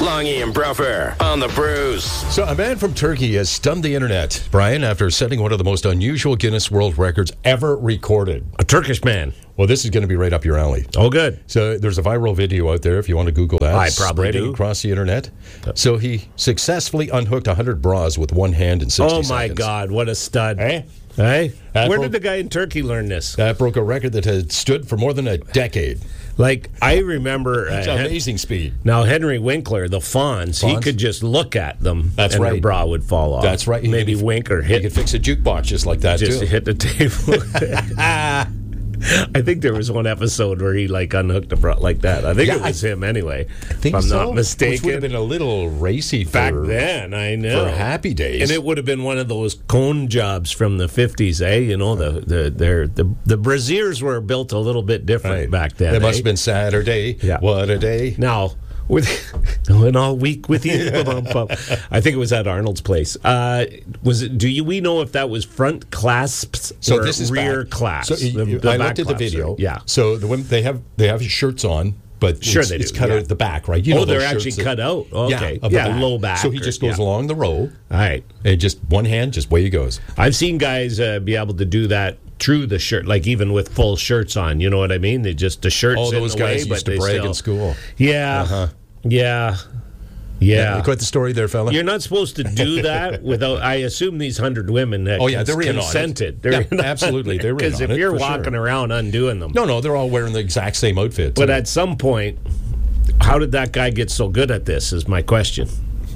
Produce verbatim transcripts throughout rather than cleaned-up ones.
Longy and Bruffer on the Bruce. So a man from Turkey has stunned the internet, Brian, after setting one of the most unusual Guinness World Records ever recorded. A Turkish man. Well, this is going to be right up your alley. Oh, good. So there's a viral video out there if you want to Google that. I probably spreading do. across the internet. So he successfully unhooked one hundred bras with one hand in sixty Oh, seconds. my God. What a stud. Eh? Hey? That Where broke- did the guy in Turkey learn this? That broke a record that had stood for more than a decade. Like, I remember... Uh, It's amazing speed. Now, Henry Winkler, the Fonz, he Fonz? could just look at them That's and right. their bra would fall off. That's right. He Maybe could- wink or He hit. could fix a jukebox just like that, just too. hit the table. I think there was one episode where he, like, unhooked a bra like that. I think Yeah, it was him anyway, I think if I'm so. not mistaken. Which would have been a little racy for, Back then, I know. for Happy Days. And it would have been one of those cone jobs from the fifties, eh? You know, the the the the, the brassieres were built a little bit different Right. back then. It must eh? have been Saturday. Yeah. What a day. Now, with going all week with you, I think it was at Arnold's place. Uh, was it? Do you we know if that was front clasps So or this is rear back. clasps? So you- The- you- the I back looked at the clasps video. are- yeah. So the women they have they have shirts on, but Sure it's, they it's do, cut yeah. out at the back, right? You Oh, know they're those actually shirts that- cut out. Okay, of yeah, the back. low back. So he or- just goes yeah. along the row. All right. And just one hand, just way he goes. I've seen guys uh, be able to do that through the shirt, like even with full shirts on. You know what I mean? They just the shirts. Oh, in those the guys way, used but to they brag still, in school. Yeah, Uh-huh. yeah, yeah. Quite the story there, fella. You're not supposed to do that without. I assume these hundred women. Uh, Oh, yeah, cons- they're in on it. consented. They're Yeah, in on absolutely, they're in Because on if it, you're for walking sure. around undoing them, No, no, they're all wearing the exact same outfit. but too. at some point, how did that guy get so good at this? Is my question.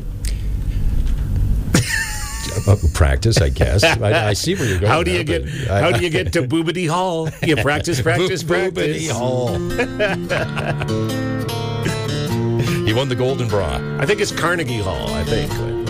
Uh, practice, I guess. I, I see where you're going. How do you there, get? but I- How do you get to Boobity Hall? You practice, practice, Boobity practice. Hall. He won the Golden Bra. I think it's Carnegie Hall. I think.